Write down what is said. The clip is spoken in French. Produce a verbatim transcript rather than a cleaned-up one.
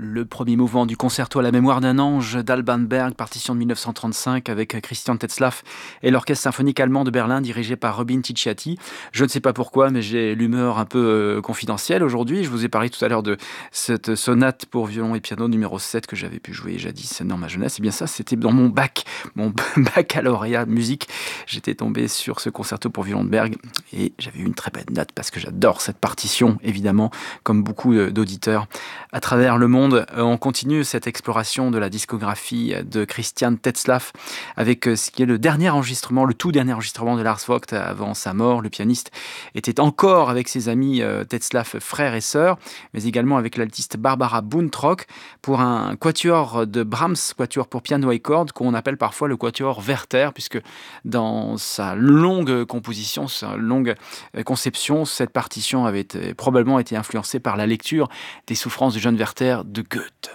Le premier mouvement du concerto à la mémoire d'un ange d'Alban Berg, partition de mille neuf cent trente-cinq avec Christian Tetzlaff et l'orchestre symphonique allemand de Berlin dirigé par Robin Ticciati. Je ne sais pas pourquoi, mais j'ai l'humeur un peu euh, confidentielle aujourd'hui. Je vous ai parlé tout à l'heure de cette sonate pour violon et piano numéro sept que j'avais pu jouer jadis dans ma jeunesse. Et bien ça, c'était dans mon bac, mon baccalauréat musique. J'étais tombé sur ce concerto pour violon de Berg et j'avais eu une très belle note parce que j'adore cette partition, évidemment, comme beaucoup d'auditeurs à travers le monde. On continue cette exploration de la discographie de Christian Tetzlaff avec ce qui est le dernier enregistrement, le tout dernier enregistrement de Lars Vogt avant sa mort. Le pianiste était encore avec ses amis Tetzlaff frères et sœurs, mais également avec l'altiste Barbara Buntrock pour un quatuor de Brahms, quatuor pour piano et cordes, qu'on appelle parfois le quatuor Werther, puisque dans sa longue composition, sa longue conception, cette partition avait été, probablement été influencée par la lecture des souffrances de John Werther de Goethe.